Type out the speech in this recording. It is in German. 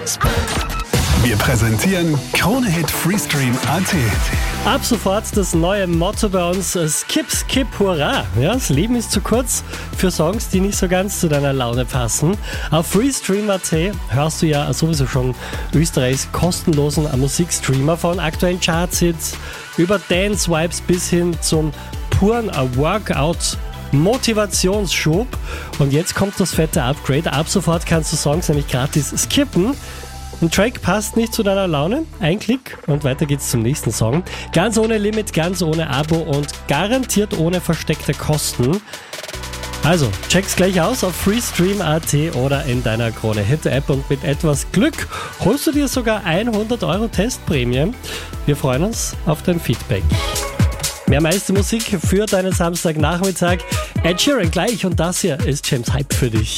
Wir präsentieren Krone-Hit Freestream.at. Ab sofort das neue Motto bei uns: Skip, skip, hurra! Ja, das Leben ist zu kurz für Songs, die nicht so ganz zu deiner Laune passen. Auf Freestream.at hörst du ja sowieso schon Österreichs kostenlosen Musikstreamer, von aktuellen Charts-Hits über Dance-Vibes bis hin zum puren Workout-Motivationsschub. Und jetzt kommt das fette Upgrade. Ab sofort kannst du Songs nämlich gratis skippen. Ein Track passt nicht zu deiner Laune, ein Klick und weiter geht's zum nächsten Song. Ganz ohne Limit, ganz ohne Abo und garantiert ohne versteckte Kosten. Also, check's gleich aus auf Freestream.at oder in deiner Krone-Hit-App und mit etwas Glück holst du dir sogar 100 € Testprämie. Wir freuen uns auf dein Feedback. Mehr meiste Musik für deinen Samstagnachmittag. Ed Sheeran gleich und das hier ist James Hype für dich.